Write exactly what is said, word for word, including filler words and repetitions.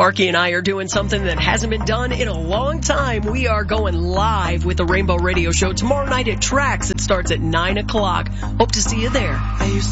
Marky and I are doing something that hasn't been done in a long time. We are going live with the Rainbow Radio Show tomorrow night at Trax. It starts at nine o'clock. Hope to see you there. I used